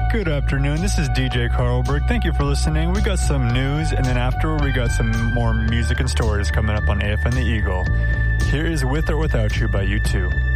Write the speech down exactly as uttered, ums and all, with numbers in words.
Good afternoon. This is D J Carlberg. Thank you for listening. We got some news, and then afterward, we got some more music and stories coming up on A F M The Eagle. Here is With or Without You by U two.